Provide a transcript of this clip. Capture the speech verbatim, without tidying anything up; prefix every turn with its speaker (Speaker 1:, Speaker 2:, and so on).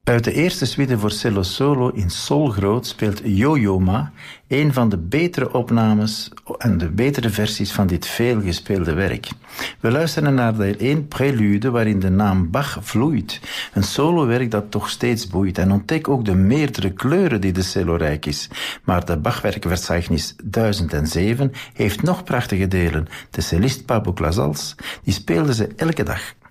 Speaker 1: Uit de eerste suite voor cello solo in sol groot speelt Yo-Yo Ma een van de betere opnames en de betere versies van dit veelgespeelde werk. We luisteren naar de één prelude waarin de naam Bach vloeit. Een solowerk dat toch steeds boeit. En ontdek ook de meerdere kleuren die de cello rijk is. Maar de Bachwerkverzeichnis duizend zeven heeft nog prachtige delen. De cellist Pablo Casals, die speelde ze elke dag.